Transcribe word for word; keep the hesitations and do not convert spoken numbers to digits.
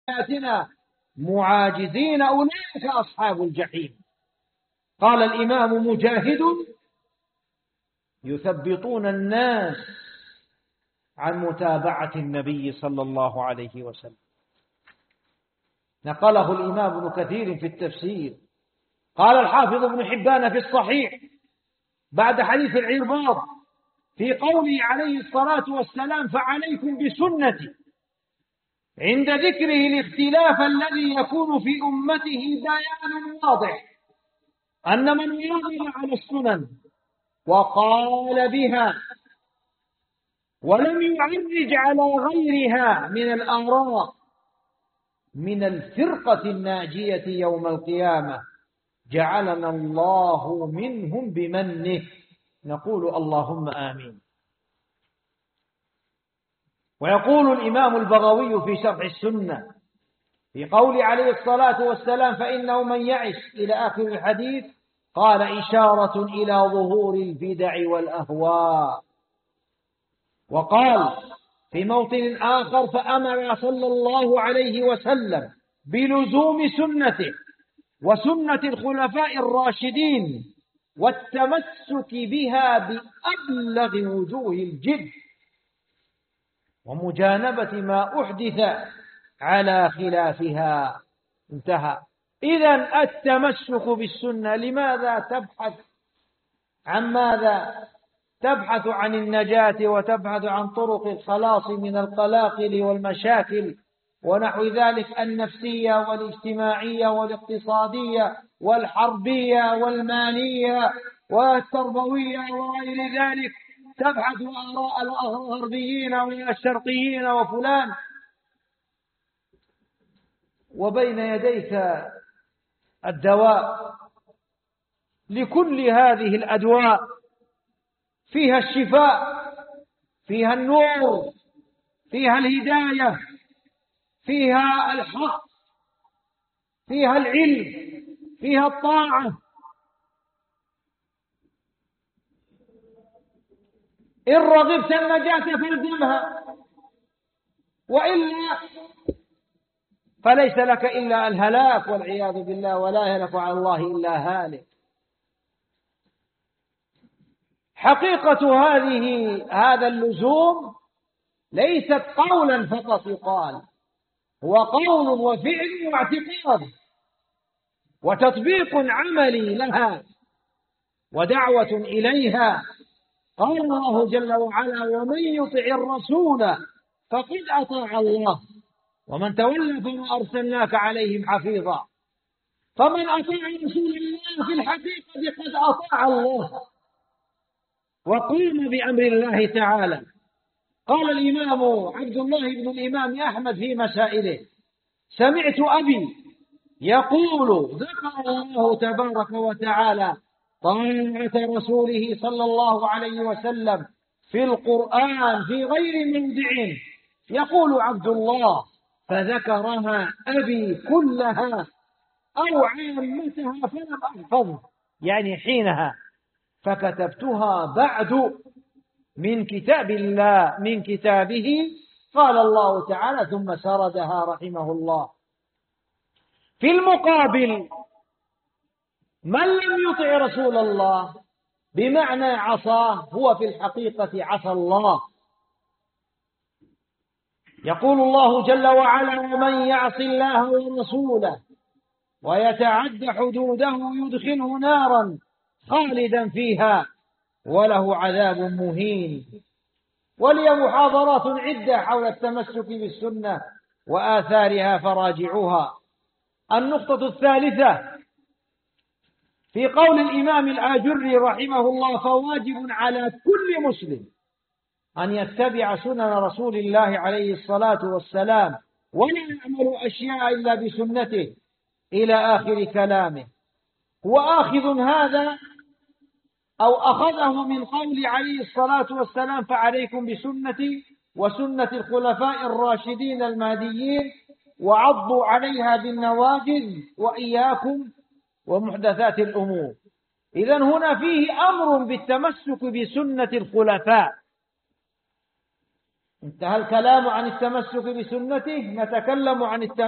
بآياتنا معاجزين أولئك أصحاب الجحيم. قال الإمام مجاهد: يثبطون الناس عن متابعة النبي صلى الله عليه وسلم. نقله الإمام ابن كثير في التفسير. قال الحافظ ابن حبان في الصحيح بعد حديث العرباض في قوله عليه الصلاة والسلام: فعليكم بسنتي، عند ذكره الاختلاف الذي يكون في أمته بيان واضح أن من واظب على السنن وقال بها ولم يعرج على غيرها من الآراء من الفرقة الناجية يوم القيامة جعلنا الله منهم بمنه. نقول اللهم آمين. ويقول الإمام البغوي في شرح السنة في قول عليه الصلاة والسلام: فإنه من يعش إلى آخر الحديث، قال: إشارة إلى ظهور البدع والأهواء. وقال في موطن آخر: فأمر صلى الله عليه وسلم بلزوم سنته وسنة الخلفاء الراشدين والتمسك بها بأبلغ وجوه الجد ومجانبة ما أحدث على خلافها. انتهى. إذن التمسك بالسنة. لماذا تبحث عن ماذا؟ تبحث عن النجاة وتبحث عن طرق الخلاص من القلاقل والمشاكل ونحو ذلك، النفسية والاجتماعية والاقتصادية والحربية والمالية والتربوية وغير ذلك. تبحث آراء الغربيين والشرقيين وفلان، وبين يديك الدواء لكل هذه الأدواء، فيها الشفاء، فيها النور، فيها الهداية، فيها الحق، فيها العلم، فيها الطاعة. إن رغبت النجاة فالزمها، وإلا فليس لك إلا الهلاك والعياذ بالله، ولا يهلك على الله إلا هالك. حقيقة هذه هذا اللزوم ليست قولا فقط يقال، هو قول وفعل واعتقاد وتطبيق عملي لها ودعوة إليها. قال الله جل وعلا: ومن يطع الرسول فقد أطاع الله ومن تولى فما أرسلناك عليهم حفيظا. فمن أطاع رسول الله في الحقيقة قد أطاع الله وقام بأمر الله تعالى. قال الإمام عبد الله بن الإمام أحمد في مسائله: سمعت أبي يقول: ذكر الله تبارك وتعالى طاعة رسوله صلى الله عليه وسلم في القرآن في غير موضع. يقول عبد الله: فذكرها أبي كلها أو عامتها فلم أحفظ، يعني حينها، فكتبتها بعد من كتاب الله من كتابه. قال الله تعالى: ثم سردها رحمه الله. في المقابل من لم يطع رسول الله بمعنى عصاه هو في الحقيقة عصى الله. يقول الله جل وعلا: ومن يعص الله ورسوله ويتعد حدوده يدخله نارا خالدا فيها وله عذاب مهين. ولي محاضرات عدة حول التمسك بالسنة وآثارها فراجعوها. النقطة الثالثة في قول الإمام الآجري رحمه الله: فواجب على كل مسلم أن يتبع سنن رسول الله عليه الصلاة والسلام ولا يعمل أشياء إلا بسنته إلى آخر كلامه. هو آخذ هذا أو أخذه من قول عليه الصلاة والسلام: فعليكم بسنتي وسنة الخلفاء الراشدين المهديين وعضوا عليها بالنواجذ وإياكم ومحدثات الأمور. إذن هنا فيه أمر بالتمسك بسنة الخلفاء. انتهى الكلام عن التمسك بسنته، نتكلم عن التمسك